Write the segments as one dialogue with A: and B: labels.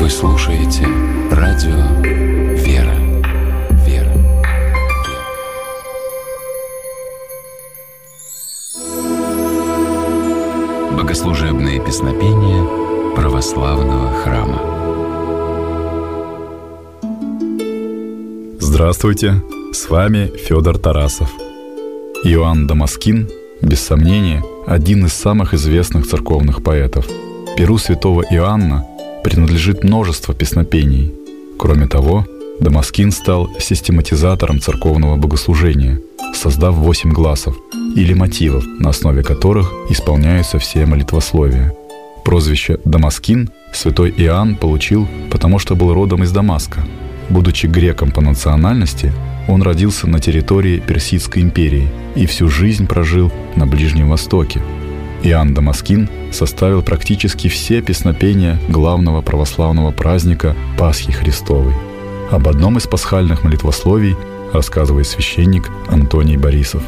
A: слушаете радио «Вера». Богослужебные песнопения православного храма.
B: Здравствуйте, с вами Федор Тарасов. Иоанн Дамаскин, без сомнения, один из самых известных церковных поэтов. Перу святого Иоанна принадлежит множество песнопений. Кроме того, Дамаскин стал систематизатором церковного богослужения, создав 8 гласов или мотивов, на основе которых исполняются все молитвословия. Прозвище «Дамаскин» святой Иоанн получил, потому что был родом из Дамаска. Будучи греком по национальности, он родился на территории Персидской империи и всю жизнь прожил на Ближнем Востоке. Иоанн Дамаскин составил практически все песнопения главного православного праздника Пасхи Христовой. Об одном из пасхальных молитвословий рассказывает священник Антоний Борисов.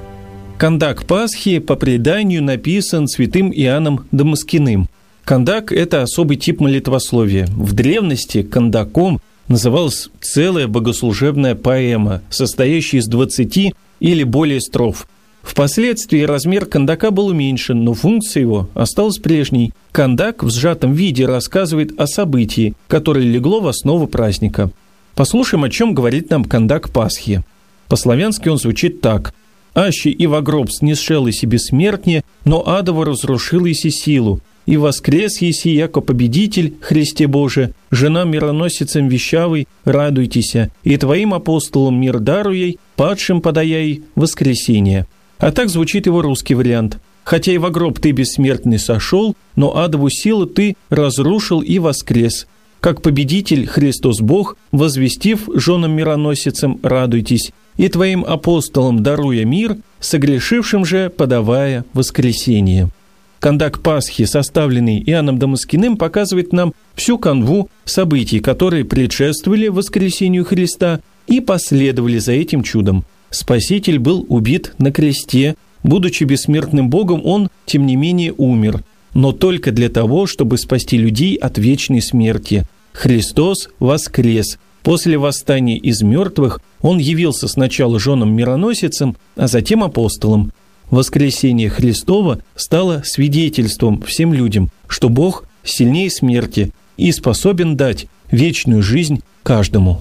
C: Кондак Пасхи по преданию написан святым Иоанном Дамаскиным. Кондак – это особый тип молитвословия. В древности кондаком называлась целая богослужебная поэма, состоящая из 20 или более строф. Впоследствии размер кондака был уменьшен, но функция его осталась прежней. Кондак в сжатом виде рассказывает о событии, которое легло в основу праздника. Послушаем, о чем говорит нам кондак Пасхи. По-славянски он звучит так. «Аще и во гроб снесшел иси бессмертнее, но адово разрушил иси силу. И воскрес еси, яко победитель, Христе Боже, жена мироносицам вещавой, радуйтеся, и твоим апостолам мир даруей, падшим подаяй воскресение». А так звучит его русский вариант. «Хотя и во гроб ты бессмертный сошел, но адову силу ты разрушил и воскрес. Как победитель Христос Бог, возвестив женам мироносицам, радуйтесь, и твоим апостолам даруя мир, согрешившим же подавая воскресение». Кондак Пасхи, составленный Иоанном Дамаскиным, показывает нам всю канву событий, которые предшествовали воскресению Христа и последовали за этим чудом. Спаситель был убит на кресте. Будучи бессмертным Богом, он, тем не менее, умер. Но только для того, чтобы спасти людей от вечной смерти. Христос воскрес. После восстания из мертвых он явился сначала женам-мироносицам, а затем апостолам. Воскресение Христово стало свидетельством всем людям, что Бог сильнее смерти и способен дать вечную жизнь каждому.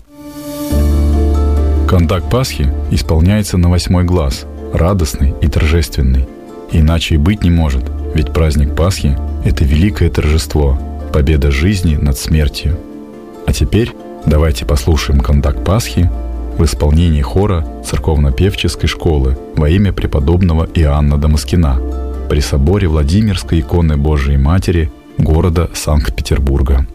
B: Кондак Пасхи исполняется на 8 глас, радостный и торжественный. Иначе и быть не может, ведь праздник Пасхи – это великое торжество, победа жизни над смертью. А теперь давайте послушаем кондак Пасхи в исполнении хора церковно-певческой школы во имя преподобного Иоанна Дамаскина при соборе Владимирской иконы Божией Матери города Санкт-Петербурга.